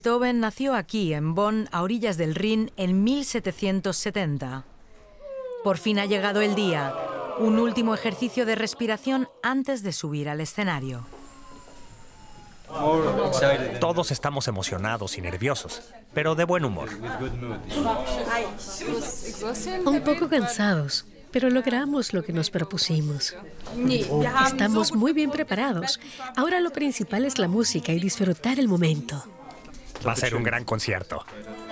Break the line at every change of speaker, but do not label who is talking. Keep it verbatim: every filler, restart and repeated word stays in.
Beethoven nació aquí, en Bonn, a orillas del Rin, en mil setecientos setenta. Por fin ha llegado el día, un último ejercicio de respiración antes de subir al escenario.
Todos estamos emocionados y nerviosos, pero de buen humor.
Un poco cansados, pero logramos lo que nos propusimos. Estamos muy bien preparados. Ahora lo principal es la música y disfrutar el momento.
Va a ser un gran concierto.